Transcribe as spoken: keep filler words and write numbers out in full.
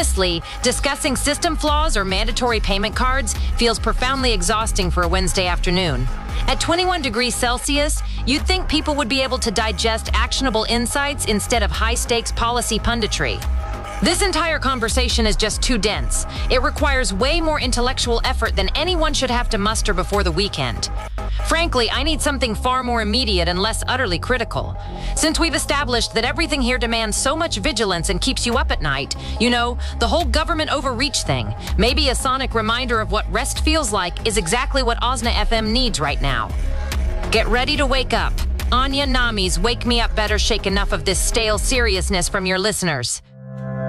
honestly, discussing system flaws or mandatory payment cards feels profoundly exhausting for a Wednesday afternoon. At twenty-one degrees Celsius, you'd think people would be able to digest actionable insights instead of high-stakes policy punditry. This entire conversation is just too dense. It requires way more intellectual effort than anyone should have to muster before the weekend. Frankly, I need something far more immediate and less utterly critical. Since we've established that everything here demands so much vigilance and keeps you up at night, you know, the whole government overreach thing, maybe a sonic reminder of what rest feels like is exactly what Osna F M needs right now. Get ready to wake up. Anya Nami's Wake Me Up Better shake enough of this stale seriousness from your listeners.